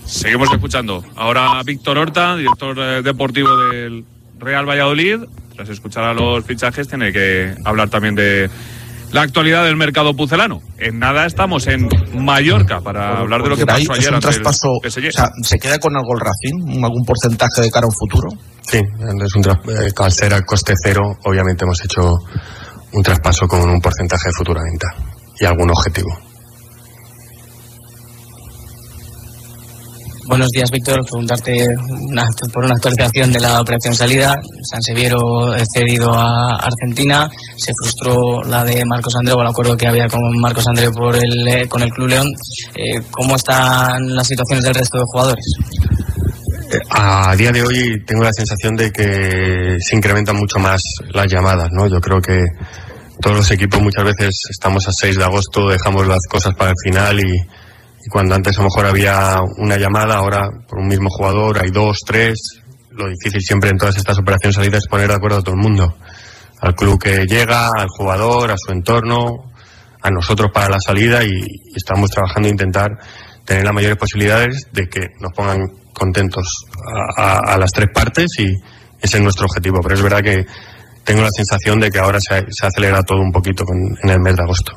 Seguimos escuchando ahora a Víctor Horta, director deportivo del Real Valladolid. Tras escuchar a los fichajes tiene que hablar también de la actualidad del mercado pucelano. En nada estamos en Mallorca para hablar de lo que pasó ayer ante el PSG. O sea, ¿se queda con algo el Racing? ¿Algún porcentaje de cara a un futuro? Sí, es al ser a coste cero, obviamente hemos hecho un traspaso con un porcentaje de futura venta y algún objetivo. Buenos días, Víctor. Preguntarte por una actualización de la operación salida. Sanseviero cedido a Argentina. Se frustró la de Marcos Andreu, el acuerdo que había con Marcos Andreu con el Club León. ¿Cómo están las situaciones del resto de jugadores? A día de hoy tengo la sensación de que se incrementan mucho más las llamadas, ¿no? Yo creo que todos los equipos muchas veces estamos a 6 de agosto, dejamos las cosas para el final y cuando antes a lo mejor había una llamada, ahora por un mismo jugador hay 2, 3. Lo difícil siempre en todas estas operaciones salidas es poner de acuerdo a todo el mundo. Al club que llega, al jugador, a su entorno, a nosotros para la salida y estamos trabajando en intentar tener las mayores posibilidades de que nos pongan contentos a las 3 partes y ese es nuestro objetivo. Pero es verdad que tengo la sensación de que ahora se acelera todo un poquito en el mes de agosto.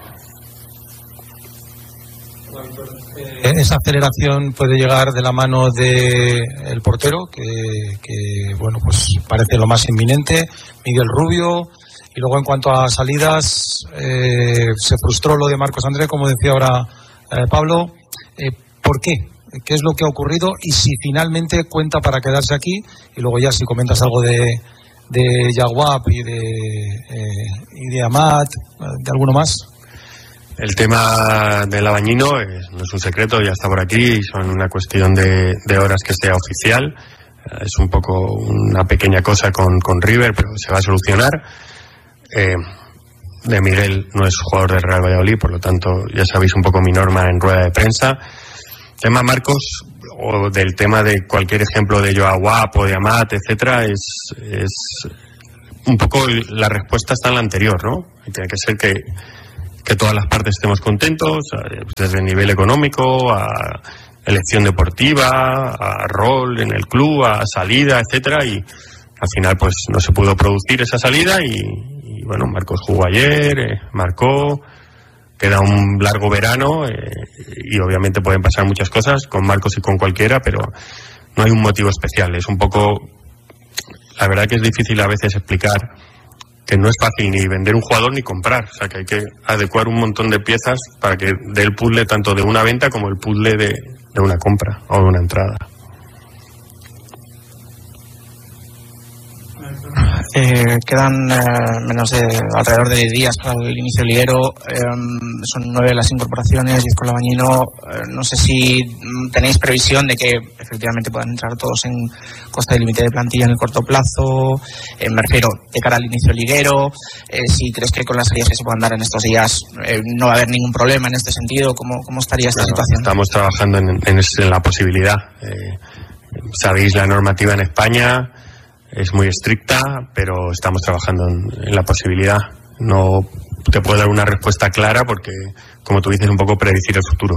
Esa aceleración puede llegar de la mano del portero, que bueno, pues parece lo más inminente, Miguel Rubio. Y luego en cuanto a salidas, se frustró lo de Marcos Andreu, como decía ahora Pablo. ¿Por qué? ¿Qué es lo que ha ocurrido? Y si finalmente cuenta para quedarse aquí, y luego ya si comentas algo de Yaguap y de Amat, de alguno más. El tema del Abañino no es un secreto, ya está por aquí, son una cuestión de horas que sea oficial. Es un poco una pequeña cosa con River, pero se va a solucionar. De Miguel no es jugador del Real Valladolid, por lo tanto ya sabéis un poco mi norma en rueda de prensa. Tema Marcos, o del tema de cualquier ejemplo de Joao Guap o de Amat, etcétera, es un poco la respuesta está en la anterior, ¿no? Tiene que ser que todas las partes estemos contentos, desde el nivel económico, a elección deportiva, a rol en el club, a salida, etcétera, y al final pues no se pudo producir esa salida y bueno, Marcos jugó ayer, marcó, queda un largo verano y obviamente pueden pasar muchas cosas con Marcos y con cualquiera, pero no hay un motivo especial, es un poco, la verdad que es difícil a veces explicar que no es fácil ni vender un jugador ni comprar, o sea que hay que adecuar un montón de piezas para que dé el puzzle tanto de una venta como el puzzle de una compra o de una entrada. Quedan menos de alrededor de 10 días para el inicio del liguero. Son 9 las incorporaciones, 10 con Labañino. No sé si tenéis previsión de que efectivamente puedan entrar todos en costa de límite de plantilla en el corto plazo. Me refiero de cara al inicio del liguero. Si crees que con las salidas que se puedan dar en estos días no va a haber ningún problema en este sentido. ¿Cómo estaría esta situación? Estamos trabajando en la posibilidad. Sabéis, la normativa en España es muy estricta, pero estamos trabajando en la posibilidad. No te puedo dar una respuesta clara porque, como tú dices, un poco predecir el futuro.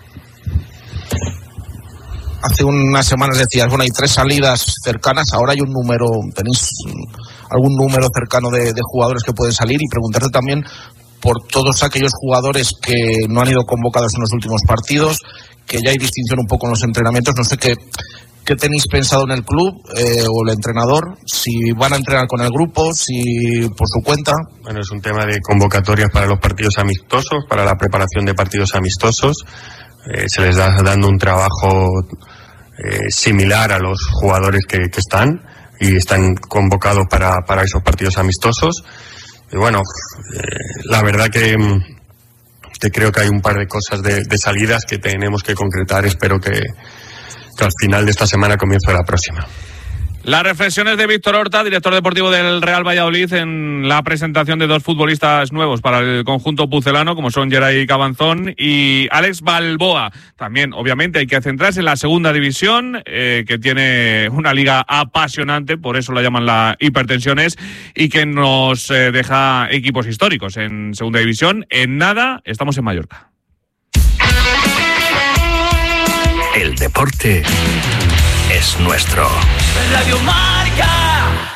Hace unas semanas decías, bueno, hay 3 salidas cercanas, ahora hay un número, ¿tenéis algún número cercano de jugadores que pueden salir? Y preguntarte también por todos aquellos jugadores que no han ido convocados en los últimos partidos, que ya hay distinción un poco en los entrenamientos, no sé qué tenéis pensado en el club o el entrenador, si van a entrenar con el grupo, si por su cuenta. Bueno, es un tema de convocatorias para los partidos amistosos, para la preparación de partidos amistosos. Se les da dando un trabajo similar a los jugadores que están y están convocados para esos partidos amistosos. Y bueno, la verdad que creo que hay un par de cosas de salidas que tenemos que concretar. Espero que al final de esta semana, comienzo de la próxima. Las reflexiones de Víctor Horta, director deportivo del Real Valladolid, en la presentación de 2 futbolistas nuevos para el conjunto pucelano, como son Geray Cabanzón y Alex Balboa. También, obviamente, hay que centrarse en la segunda división, que tiene una liga apasionante, por eso la llaman la Hipertensiones, y que nos deja equipos históricos en segunda división. En nada, estamos en Mallorca. El deporte deporte es nuestro. Radio Marca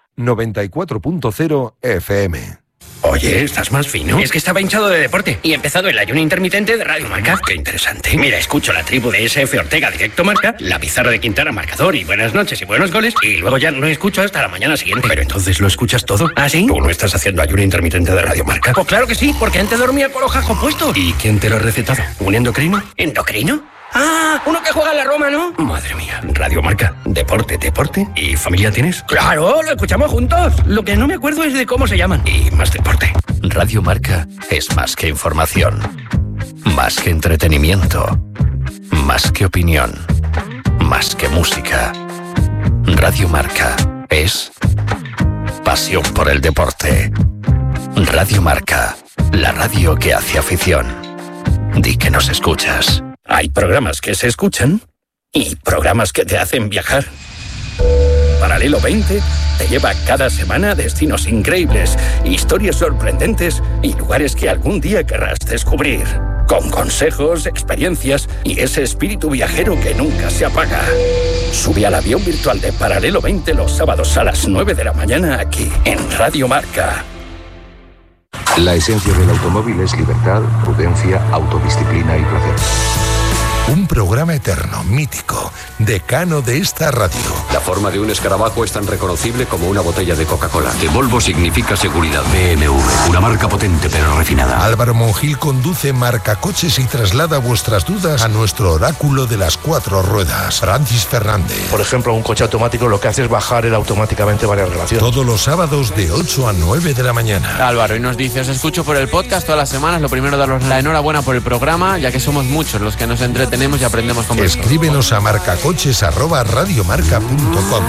94.0 FM. Oye, ¿estás más fino? Es que estaba hinchado de deporte y he empezado el ayuno intermitente de Radio Marca. Qué interesante. Mira, escucho la tribu de SF Ortega Directo Marca, la pizarra de Quintana Marcador y buenas noches y buenos goles, y luego ya no escucho hasta la mañana siguiente. Pero entonces lo escuchas todo. ¿Ah, sí? ¿Tú no estás haciendo ayuno intermitente de Radio Marca? Pues claro que sí, porque antes dormía con los jajos puestos. ¿Y quién te lo ha recetado? ¿Un endocrino? ¿Endocrino? Ah, uno que juega en la Roma, ¿no? Madre mía, Radio Marca, deporte. ¿Y familia tienes? ¡Claro, lo escuchamos juntos! Lo que no me acuerdo es de cómo se llaman. Y más deporte. Radio Marca es más que información, más que entretenimiento, más que opinión, más que música. Radio Marca es pasión por el deporte. Radio Marca, la radio que hace afición. Di que nos escuchas. Hay programas que se escuchan y programas que te hacen viajar. Paralelo 20 te lleva cada semana a destinos increíbles, historias sorprendentes y lugares que algún día querrás descubrir. Con consejos, experiencias y ese espíritu viajero que nunca se apaga. Sube al avión virtual de Paralelo 20 los sábados a las 9 de la mañana aquí, en Radio Marca. La esencia del automóvil es libertad, prudencia, autodisciplina y placer. Un programa eterno, mítico, decano de esta radio. La forma de un escarabajo es tan reconocible como una botella de Coca-Cola. De Volvo significa seguridad. BMW, una marca potente pero refinada. Álvaro Monjil conduce Marcacoches y traslada vuestras dudas a nuestro oráculo de las 4 ruedas, Francis Fernández. Por ejemplo, un coche automático lo que hace es bajar él automáticamente varias relaciones. Todos los sábados de 8 a 9 de la mañana. Álvaro, y nos dice, os escucho por el podcast todas las semanas. Lo primero, daros la enhorabuena por el programa, ya que somos muchos los que nos entretenemos y aprendemos con vosotros. Escríbenos a marcacoches@radiomarca.com.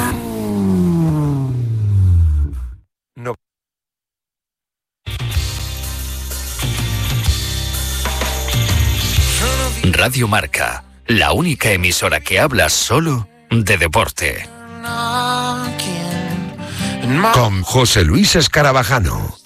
No. Radio Marca, la única emisora que habla solo de deporte. Con José Luis Escarabajano.